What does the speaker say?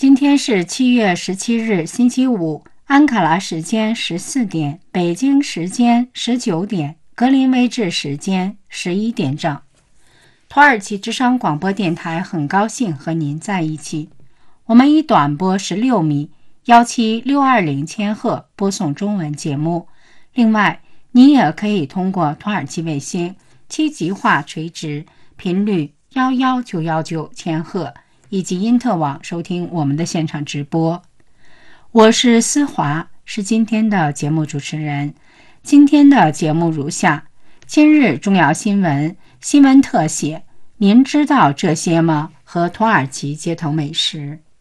今天是7月17日，星期五，安卡拉时间14点，北京时间19点，格林威治时间11点整。土耳其之声广播电台很高兴和您在一起。我们以短波16米17620千赫播送中文节目。另外，您也可以通过土耳其卫星7级化垂直频率11919千赫以及因特网收听我们的现场直播。我是思华，是今天的节目主持人。今天的节目如下：今日重要新闻、新闻特写，您知道这些吗？和土耳其街头美食。